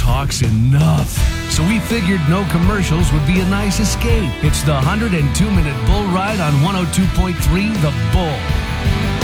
talks enough. So we figured no commercials would be a nice escape. It's the 102-minute bull ride on 102.3 The Bull.